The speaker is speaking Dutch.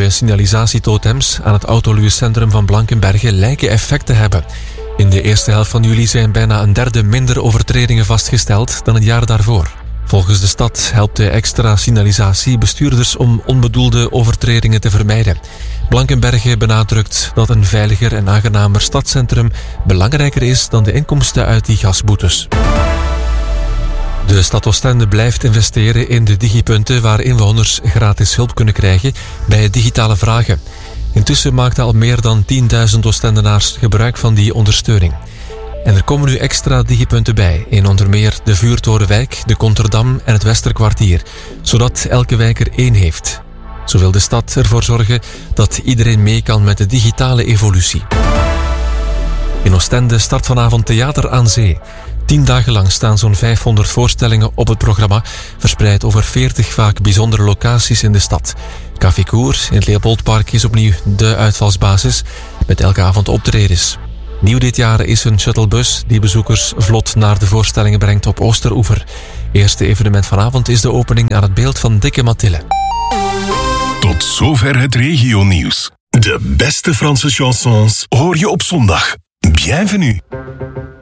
De signalisatietotems aan het autoluwecentrum van Blankenberge lijken effect te hebben. In de eerste helft van juli zijn bijna een derde minder overtredingen vastgesteld dan het jaar daarvoor. Volgens de stad helpt de extra signalisatie bestuurders om onbedoelde overtredingen te vermijden. Blankenberge benadrukt dat een veiliger en aangenamer stadscentrum belangrijker is dan de inkomsten uit die gasboetes. De stad Oostende blijft investeren in de digipunten waar inwoners gratis hulp kunnen krijgen bij digitale vragen. Intussen maakten al meer dan 10.000 Oostendenaars gebruik van die ondersteuning. En er komen nu extra digipunten bij, in onder meer de Vuurtorenwijk, de Konterdam en het Westerkwartier, zodat elke wijk er één heeft. Zo wil de stad ervoor zorgen dat iedereen mee kan met de digitale evolutie. In Oostende start vanavond Theater aan Zee. 10 dagen lang staan zo'n 500 voorstellingen op het programma, verspreid over 40 vaak bijzondere locaties in de stad. Café Koer in het Leopoldpark is opnieuw de uitvalsbasis, met elke avond optredens. Nieuw dit jaar is een shuttlebus die bezoekers vlot naar de voorstellingen brengt op Oosteroever. Eerste evenement vanavond is de opening aan het beeld van Dikke Mathilde. Tot zover het regionieuws. De beste Franse chansons hoor je op zondag. Bienvenue.